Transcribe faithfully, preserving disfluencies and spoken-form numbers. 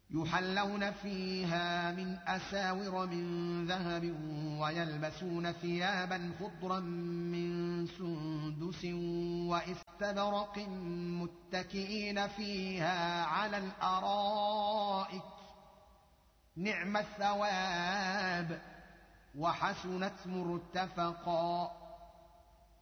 يحلون فيها من أساور من ذهب ويلبسون ثيابا خضرا من سندس واستبرق متكئين فيها على الأرائك نعم الثواب وحسنت مرتفقا